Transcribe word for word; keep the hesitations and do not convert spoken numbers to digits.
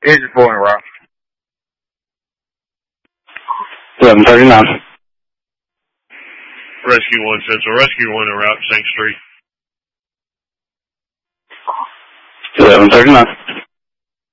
Engine four en route. eleven thirty-nine. Rescue one Central. Rescue one en route, Saint Street. eleven thirty-nine.